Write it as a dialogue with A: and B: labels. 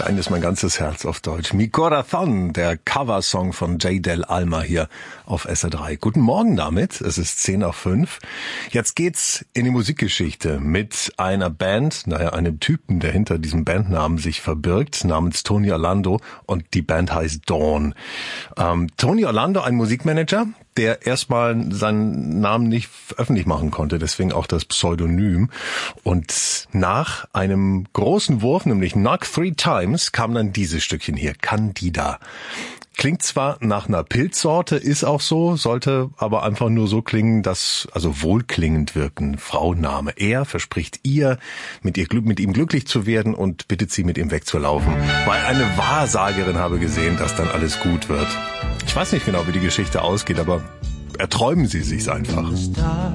A: eigentlich mein ganzes Herz auf Deutsch. Mi Corazón, der Coversong von J. Del Alma hier auf SR3. Guten Morgen damit, es ist 5:10. Jetzt geht's in die Musikgeschichte mit einer Band, einem Typen, der hinter diesem Bandnamen sich verbirgt, namens Tony Orlando, und die Band heißt Dawn. Tony Orlando, ein Musikmanager, der erstmal seinen Namen nicht öffentlich machen konnte, deswegen auch das Pseudonym. Und nach einem großen Wurf, nämlich Knock 3 Times, kam dann dieses Stückchen hier, Candida. Klingt zwar nach einer Pilzsorte, ist auch so, sollte aber einfach nur so klingen, also wohlklingend wirken. Frauenname. Er verspricht ihr, mit ihm glücklich zu werden und bittet sie, mit ihm wegzulaufen. Weil eine Wahrsagerin habe gesehen, dass dann alles gut wird. Ich weiß nicht genau, wie die Geschichte ausgeht, aber erträumen Sie sich's einfach.